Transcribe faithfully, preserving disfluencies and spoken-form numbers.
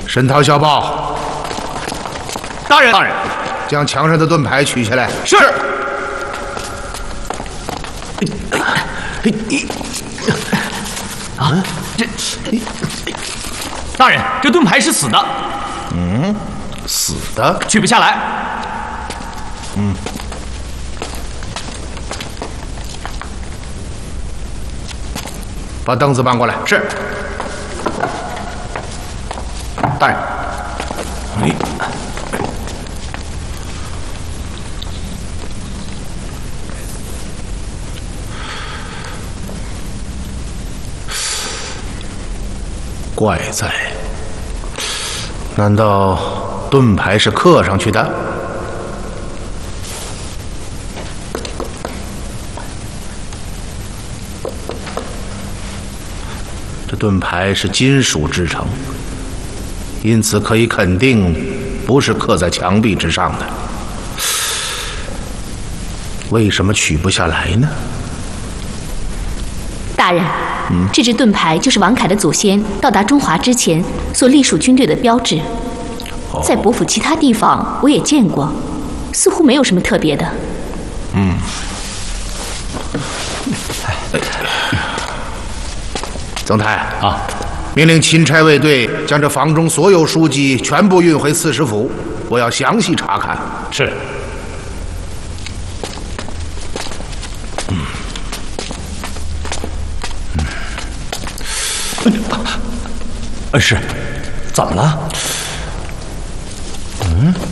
申讨小报。 大人， 大人，将墙上的盾牌取下来。 是。啊，这，大人，这盾牌是死的。 嗯，死的， 取不下来。 嗯。 把凳子搬过来。 是。大人。哎。 怪哉！难道盾牌是刻上去的？这盾牌是金属制成，因此可以肯定不是刻在墙壁之上的。为什么取不下来呢？ 大人，嗯、这只盾牌就是王凯的祖先到达中华之前所隶属军队的标志。哦、在伯府其他地方我也见过，似乎没有什么特别的。 嗯。曾太啊， 命令钦差卫队将这房中所有书籍全部运回刺史府，我要详细查看。 是。 嗯。 嗯。是，怎么了？ 嗯。